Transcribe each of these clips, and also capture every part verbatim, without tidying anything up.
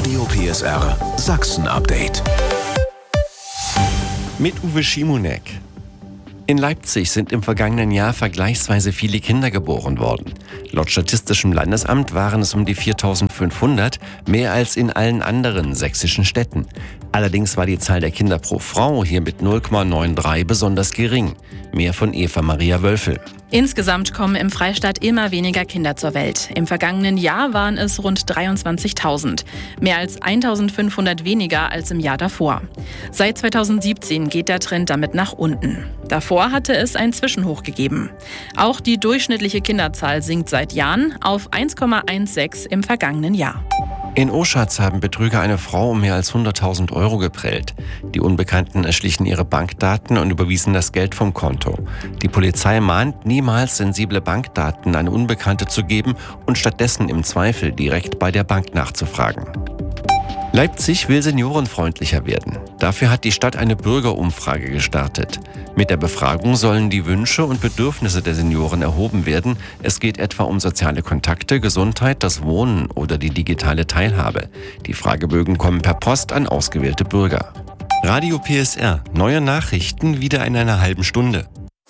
Radio P S R Sachsen-Update. Mit Uwe Schimonek. In Leipzig sind im vergangenen Jahr vergleichsweise viele Kinder geboren worden. Laut Statistischem Landesamt waren es um die viertausendfünfhundert, mehr als in allen anderen sächsischen Städten. Allerdings war die Zahl der Kinder pro Frau hier mit null Komma dreiundneunzig besonders gering. Mehr von Eva Maria Wölfel. Insgesamt kommen im Freistaat immer weniger Kinder zur Welt. Im vergangenen Jahr waren es rund dreiundzwanzigtausend. Mehr als eintausendfünfhundert weniger als im Jahr davor. Seit zweitausendsiebzehn geht der Trend damit nach unten. Davor hatte es ein Zwischenhoch gegeben. Auch die durchschnittliche Kinderzahl sinkt seit Jahren auf eins Komma sechzehn im vergangenen Jahr. In Oschatz haben Betrüger eine Frau um mehr als hunderttausend Euro geprellt. Die Unbekannten erschlichen ihre Bankdaten und überwiesen das Geld vom Konto. Die Polizei mahnt, niemals sensible Bankdaten an Unbekannte zu geben und stattdessen im Zweifel direkt bei der Bank nachzufragen. Leipzig will seniorenfreundlicher werden. Dafür hat die Stadt eine Bürgerumfrage gestartet. Mit der Befragung sollen die Wünsche und Bedürfnisse der Senioren erhoben werden. Es geht etwa um soziale Kontakte, Gesundheit, das Wohnen oder die digitale Teilhabe. Die Fragebögen kommen per Post an ausgewählte Bürger. Radio P S R. Neue Nachrichten wieder in einer halben Stunde.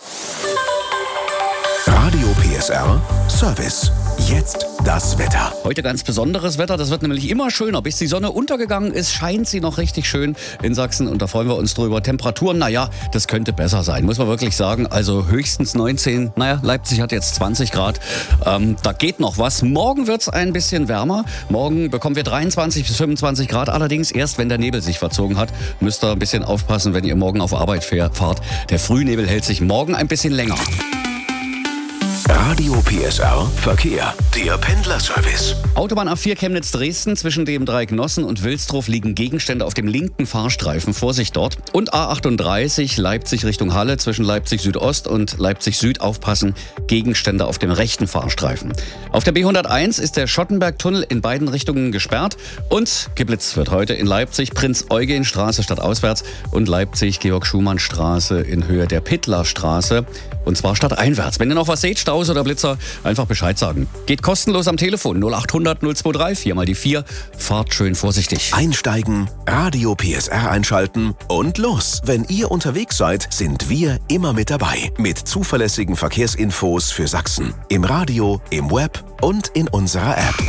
Radio P S R Service. Jetzt das Wetter. Heute ganz besonderes Wetter, das wird nämlich immer schöner. Bis die Sonne untergegangen ist, scheint sie noch richtig schön in Sachsen und da freuen wir uns drüber. Temperaturen, naja, das könnte besser sein, muss man wirklich sagen. Also höchstens neunzehn, naja, Leipzig hat jetzt zwanzig Grad. Ähm, da geht noch was. Morgen wird es ein bisschen wärmer. Morgen bekommen wir dreiundzwanzig bis fünfundzwanzig Grad. Allerdings erst, wenn der Nebel sich verzogen hat. Müsst ihr ein bisschen aufpassen, wenn ihr morgen auf Arbeit fahrt. Der Frühnebel hält sich morgen ein bisschen länger. Radio P S R Verkehr. Der Pendlerservice. Autobahn A vier Chemnitz-Dresden zwischen dem Dreieck Nossen und Wilsdruf liegen Gegenstände auf dem linken Fahrstreifen. Vorsicht dort. Und A achtunddreißig Leipzig Richtung Halle zwischen Leipzig Südost und Leipzig Süd aufpassen. Gegenstände auf dem rechten Fahrstreifen. Auf der B hunderteins ist der Schottenbergtunnel in beiden Richtungen gesperrt. Und geblitzt wird heute in Leipzig Prinz-Eugen-Straße stadtauswärts und Leipzig-Georg-Schumann-Straße in Höhe der Pittlerstraße. Und zwar stadteinwärts. Wenn ihr noch was seht, Staus oder Blitzer, einfach Bescheid sagen. Geht kostenlos am Telefon null achthundert null dreiundzwanzig, vier mal die vier. Fahrt schön vorsichtig. Einsteigen, Radio P S R einschalten und los. Wenn ihr unterwegs seid, sind wir immer mit dabei. Mit zuverlässigen Verkehrsinfos für Sachsen. Im Radio, im Web und in unserer App.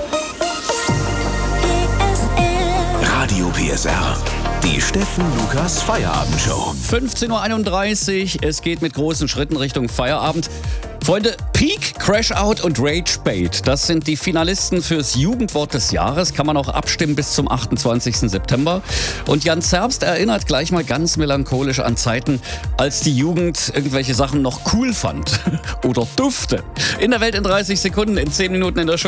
Radio P S R. Die Steffen Lukas Feierabendshow. fünfzehn Uhr einunddreißig, es geht mit großen Schritten Richtung Feierabend. Freunde, Peak, Crash Out und Rage Bait, das sind die Finalisten fürs Jugendwort des Jahres. Kann man auch abstimmen bis zum achtundzwanzigsten September. Und Jan Zerbst erinnert gleich mal ganz melancholisch an Zeiten, als die Jugend irgendwelche Sachen noch cool fand oder dufte. In der Welt in dreißig Sekunden, in zehn Minuten in der Show.